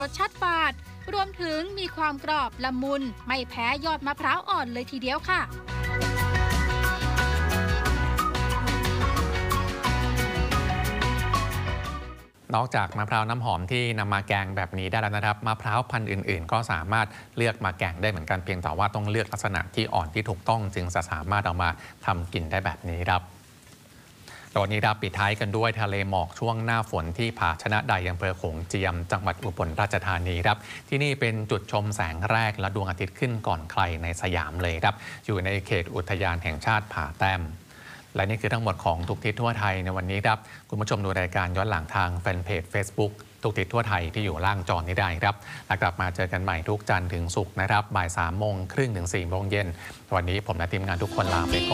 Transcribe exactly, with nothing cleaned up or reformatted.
รสชาติฝาดรวมถึงมีความกรอบละมุนไม่แพ้ยอดมะพร้าวอ่อนเลยทีเดียวค่ะนอกจากมะพร้าวน้ำหอมที่นำมาแกงแบบนี้ได้แล้วนะครับมะพร้าวพันธุ์อื่นๆก็สามารถเลือกมาแกงได้เหมือนกันเพียงแต่ว่าต้องเลือกลักษณะที่อ่อนที่ถูกต้องจึงจะสามารถเอามาทำกินได้แบบนี้ครับตอนนี้ครับปิดท้ายกันด้วยทะเลหมอกช่วงหน้าฝนที่ผาชนะใดอำเภอโขงเจียมจังหวัดอุบลราชธานีครับที่นี่เป็นจุดชมแสงแรกและดวงอาทิตย์ขึ้นก่อนใครในสยามเลยครับอยู่ในเขตอุทยานแห่งชาติผาแต้มและนี่คือทั้งหมดของทุกทิศทั่วไทยในวันนี้ครับคุณผู้ชมดูรายการย้อนหลังทางแฟนเพจ Facebook ทุกทิศทั่วไทยที่อยู่ล่างจอนี้ได้ครับแล้วกลับมาเจอกันใหม่ทุกจันทร์ถึงศุกร์นะครับบ่ายสามโมงครึ่งถึงสี่โมงเย็นวันนี้ผมและทีมงานทุกคนลาไปก่อน